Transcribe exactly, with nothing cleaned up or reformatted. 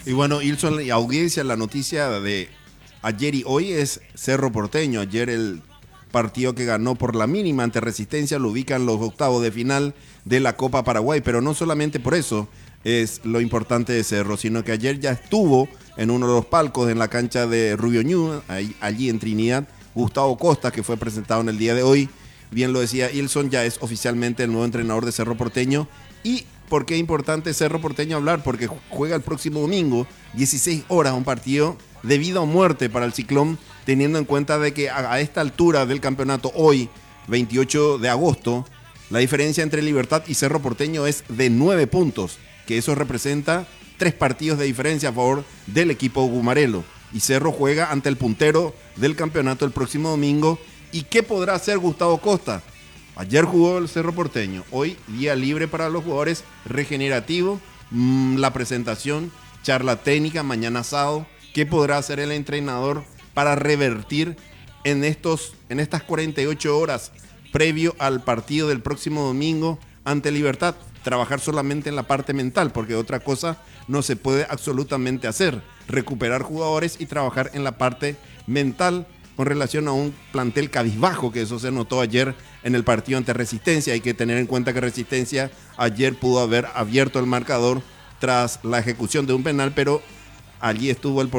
Y bueno, Ilson y audiencia, la noticia de ayer y hoy es Cerro Porteño. Ayer el partido que ganó por la mínima ante Resistencia lo ubica en los octavos de final de la Copa Paraguay, pero no solamente por eso es lo importante de Cerro, sino que ayer ya estuvo en uno de los palcos en la cancha de Rubio Ñu, ahí, allí en Trinidad, Gustavo Costa, que fue presentado en el día de hoy. Bien lo decía Ilson, ya es oficialmente el nuevo entrenador de Cerro Porteño. ¿Y por qué es importante Cerro Porteño hablar? Porque juega el próximo domingo, dieciséis horas, un partido de vida o muerte para el Ciclón, teniendo en cuenta de que a, a esta altura del campeonato, hoy, veintiocho de agosto, la diferencia entre Libertad y Cerro Porteño es de nueve puntos, que eso representa tres partidos de diferencia a favor del equipo gumarelo. Y Cerro juega ante el puntero del campeonato el próximo domingo. ¿Y qué podrá hacer Gustavo Costa? Ayer jugó el Cerro Porteño, hoy día libre para los jugadores, regenerativo, mmm, la presentación, charla técnica, mañana sábado. ¿Qué podrá hacer el entrenador para revertir en, estos, en estas cuarenta y ocho horas previo al partido del próximo domingo ante Libertad? Trabajar solamente en la parte mental, porque otra cosa no se puede absolutamente hacer. Recuperar jugadores y trabajar en la parte mental con relación a un plantel cabizbajo, que eso se notó ayer en el partido ante Resistencia. Hay que tener en cuenta que Resistencia ayer pudo haber abierto el marcador tras la ejecución de un penal, pero allí estuvo el